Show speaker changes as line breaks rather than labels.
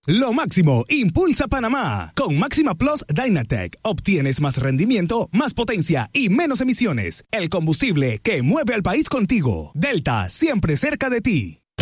Lo máximo impulsa Panamá. Con Máxima Plus Dynatech obtienes más rendimiento, más potencia y menos emisiones. El combustible que mueve al país contigo. Delta, siempre cerca de ti.